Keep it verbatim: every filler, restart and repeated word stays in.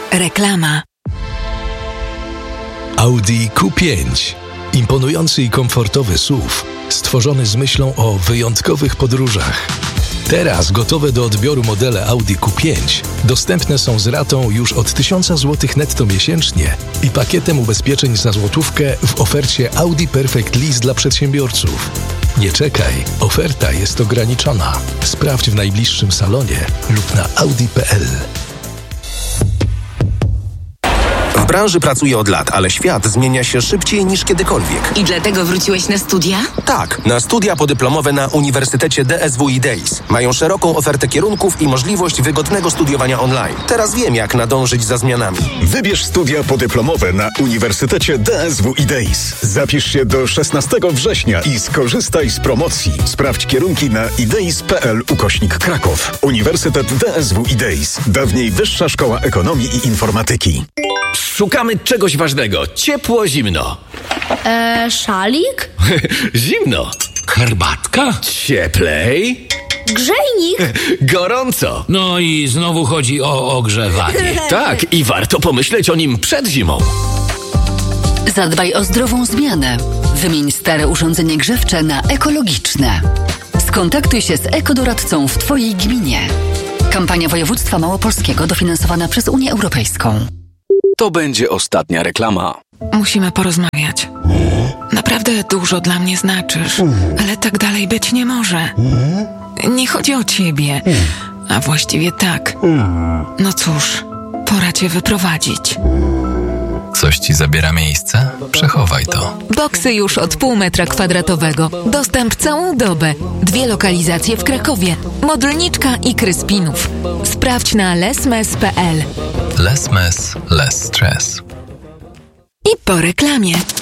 Reklama. Audi Q pięć. Imponujący i komfortowy S U V, stworzony z myślą o wyjątkowych podróżach. Teraz gotowe do odbioru modele Audi Q pięć dostępne są z ratą już od tysiąc złotych netto miesięcznie i pakietem ubezpieczeń za złotówkę w ofercie Audi Perfect Lease dla przedsiębiorców. Nie czekaj, oferta jest ograniczona. Sprawdź w najbliższym salonie lub na audi kropka p l. W branży pracuję od lat, ale świat zmienia się szybciej niż kiedykolwiek. I dlatego wróciłeś na studia? Tak, na studia podyplomowe na Uniwersytecie D S W i Days. Mają szeroką ofertę kierunków i możliwość wygodnego studiowania online. Teraz wiem, jak nadążyć za zmianami. Wybierz studia podyplomowe na Uniwersytecie D S W i Days. Zapisz się do szesnastego września i skorzystaj z promocji. Sprawdź kierunki na ideis kropka p l ukośnik Kraków. Uniwersytet D S W i Days. Dawniej Wyższa Szkoła Ekonomii i Informatyki. Szukamy czegoś ważnego. Ciepło, zimno. Eee, szalik? Zimno. Herbatka? Cieplej. Grzejnik? Gorąco. No i znowu chodzi o ogrzewanie. Tak, i warto pomyśleć o nim przed zimą. Zadbaj o zdrową zmianę. Wymień stare urządzenie grzewcze na ekologiczne. Skontaktuj się z ekodoradcą w Twojej gminie. Kampania Województwa Małopolskiego dofinansowana przez Unię Europejską. To będzie ostatnia reklama. Musimy porozmawiać. Naprawdę dużo dla mnie znaczysz, ale tak dalej być nie może. Nie chodzi o ciebie, a właściwie tak. No cóż, pora cię wyprowadzić. Coś ci zabiera miejsce? Przechowaj to. Boksy już od pół metra kwadratowego. Dostęp całą dobę. Dwie lokalizacje w Krakowie. Modlniczka i Kryspinów. Sprawdź na lesmes kropka p l. Less mess, less stress. I po reklamie.